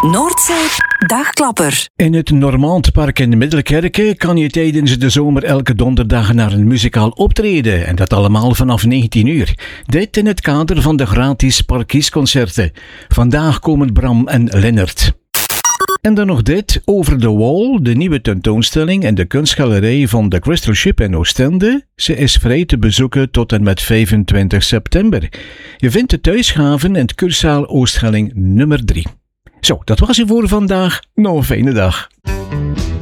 Noordzee Dagklapper. In het Normandpark in Middelkerke kan je tijdens de zomer elke donderdag naar een muzikaal optreden. En dat allemaal vanaf 19 uur. Dit in het kader van de gratis Parkiesconcerten. Vandaag komen Bram en Lennart. En dan nog dit, Over the Wall, de nieuwe tentoonstelling in de kunstgalerij van The Crystal Ship in Oostende. Ze is vrij te bezoeken tot en met 25 september. Je vindt de thuishaven in het Kurszaal Oostgelling nummer 3. Zo, dat was het voor vandaag. Nog een fijne dag.